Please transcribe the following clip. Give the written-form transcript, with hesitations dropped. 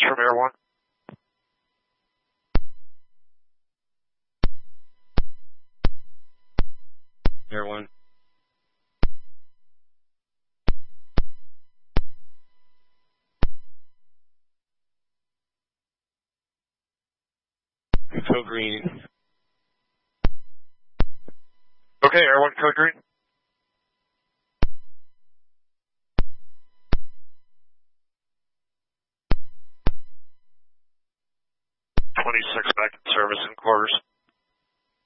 from Air 1. Air 1. Code green. Okay, Air 1, code green. Back in service in quarters.